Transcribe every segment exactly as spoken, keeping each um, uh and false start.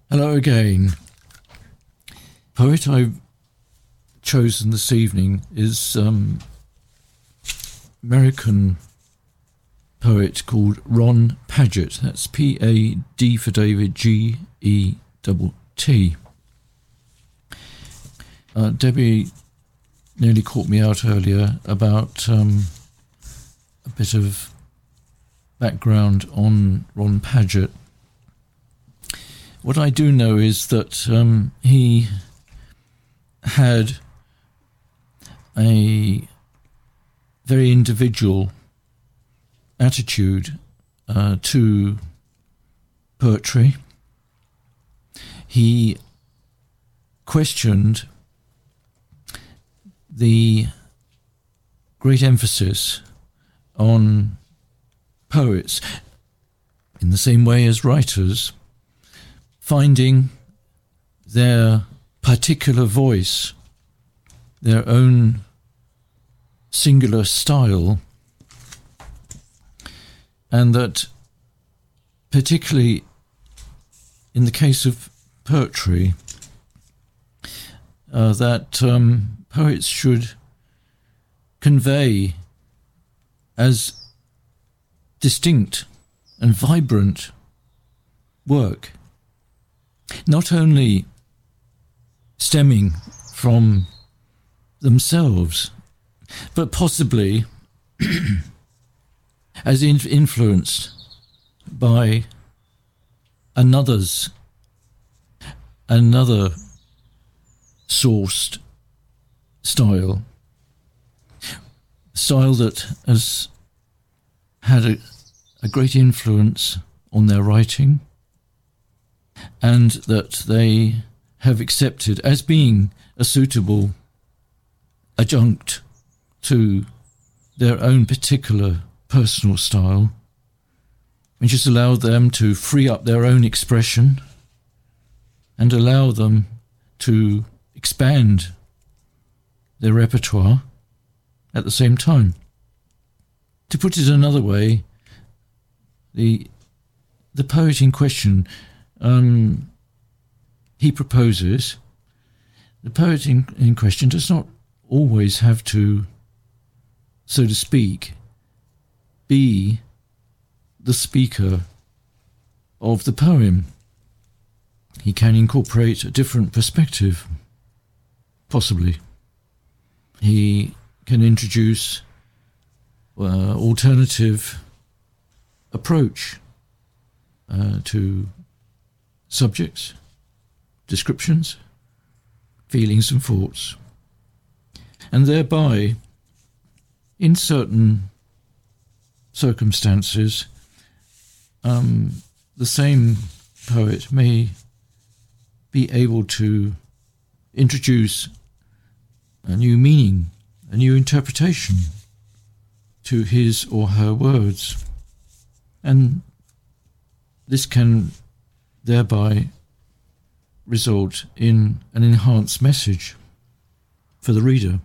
Hello again. Poet I've chosen this evening is um, American poet called Ron Padgett. That's P A D for David, G E T T. Uh, Debbie nearly caught me out earlier about um, a bit of background on Ron Padgett. What I do know is that um, he had a very individual attitude uh, to poetry. He questioned the great emphasis on poets in the same way as writers finding their particular voice, their own singular style, and that particularly in the case of poetry, uh, that um, poets should convey as distinct and vibrant work, not only stemming from themselves, but possibly as in- influenced by another's, another sourced style, style that has had a, a great influence on their writing, and that they have accepted as being a suitable adjunct to their own particular personal style, and just allow them to free up their own expression and allow them to expand their repertoire at the same time. To put it another way, the the poet in question, um, he proposes, the poet in, in question does not always have to, so to speak, be the speaker of the poem. He can incorporate a different perspective, possibly. He can introduce uh, alternative approach uh, to subjects, descriptions, feelings and thoughts, and thereby, in certain circumstances, um, the same poet may be able to introduce a new meaning, a new interpretation to his or her words. And this can thereby result in an enhanced message for the reader.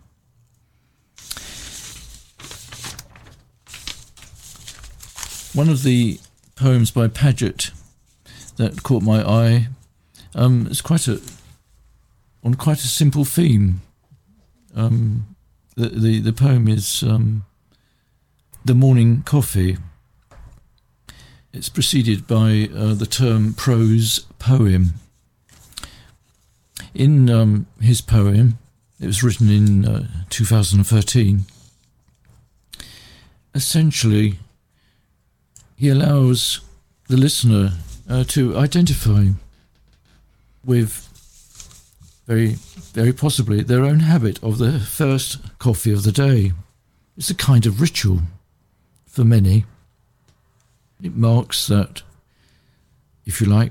One of the poems by Padgett that caught my eye um, is quite a on quite a simple theme. Um, the, the the poem is um, The Morning Coffee. It's preceded by uh, the term prose poem. In um, his poem, it was written in uh, two thousand thirteen, essentially he allows the listener uh, to identify with very, very possibly their own habit of the first coffee of the day. It's a kind of ritual for many. It marks that, if you like,